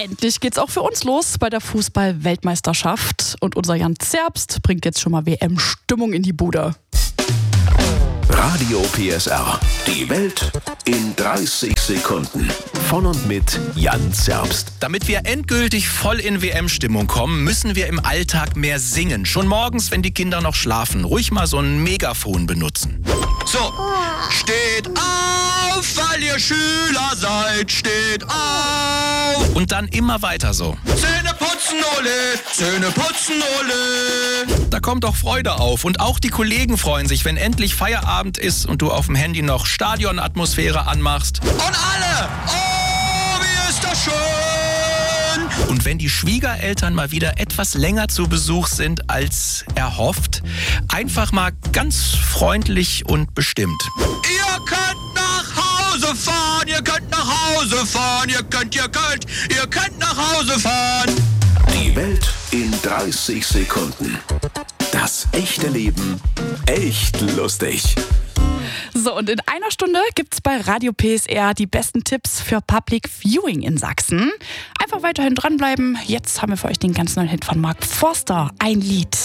Endlich geht's auch für uns los bei der Fußball-Weltmeisterschaft. Und unser Jan Zerbst bringt jetzt schon mal WM-Stimmung in die Bude. Radio PSR. Die Welt in 30 Sekunden. Von und mit Jan Zerbst. Damit wir endgültig voll in WM-Stimmung kommen, müssen wir im Alltag mehr singen. Schon morgens, wenn die Kinder noch schlafen. Ruhig mal so ein Megafon benutzen. So, steht auf, weil ihr Schüler seid. Steht auf. Und dann immer weiter so. Zähne putzen, ole, Zähne putzen, ole. Da kommt doch Freude auf. Und auch die Kollegen freuen sich, wenn endlich Feierabend ist und du auf dem Handy noch Stadionatmosphäre anmachst. Und alle! Oh, wie ist das schön! Und wenn die Schwiegereltern mal wieder etwas länger zu Besuch sind als erhofft, einfach mal ganz freundlich und bestimmt. Ihr könnt nach Hause fahren, ihr könnt nach Hause fahren, ihr könnt nach Hause fahren. Die Welt in 30 Sekunden. Das echte Leben echt lustig. So, und in einer Stunde gibt's bei Radio PSR die besten Tipps für Public Viewing in Sachsen. Einfach weiterhin dranbleiben. Jetzt haben wir für euch den ganz neuen Hit von Mark Forster, Ein Lied.